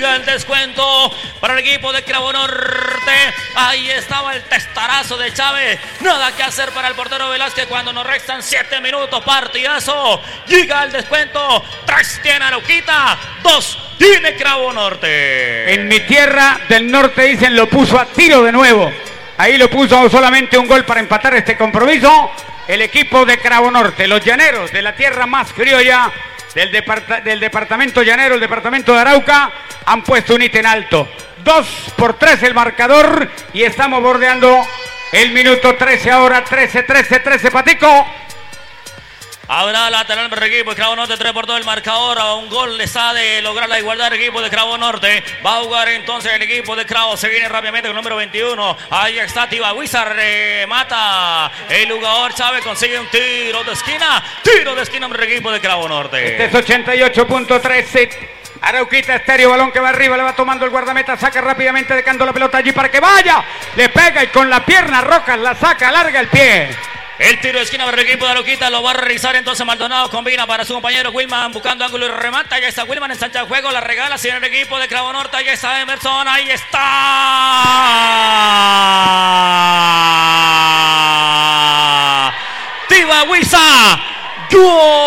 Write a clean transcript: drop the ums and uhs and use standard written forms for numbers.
llega el descuento para el equipo de Cravo Norte. Ahí estaba el testarazo de Chávez. Nada que hacer para el portero Velázquez cuando nos restan 7 minutos. Partidazo. Llega el descuento. 3 tiene Arauquita, 2 tiene Cravo Norte. En mi tierra del norte dicen lo puso a tiro de nuevo. Ahí lo puso solamente un gol para empatar este compromiso. El equipo de Cravo Norte, los llaneros de la tierra más criolla del departamento llanero, el departamento de Arauca, han puesto un ítem alto. 2-3 el marcador y estamos bordeando el minuto 13 ahora. 13, Patico. Habrá lateral para el equipo de Cravo Norte, 3-2 el marcador. A un gol le está de lograr la igualdad el equipo de Cravo Norte. Va a jugar entonces el equipo de Cravo. Se viene rápidamente con el número 21. Ahí está Tibagüiza, remata. El jugador Chávez consigue un tiro de esquina. Tiro de esquina para el equipo de Cravo Norte. Este es 88.13. Arauquita Estéreo, balón que va arriba, le va tomando el guardameta, saca rápidamente, dejando la pelota allí para que vaya. Le pega y con la pierna Rocas la saca, larga el pie. El tiro de esquina para el equipo de Arauquita lo va a realizar entonces Maldonado, combina para su compañero Wilman, buscando ángulo y remata. Ya está Wilman, ensancha el juego, la regala sin el equipo de Cravo Norte. Ahí está Emerson, ahí está Tibagüiza. ¡Gol!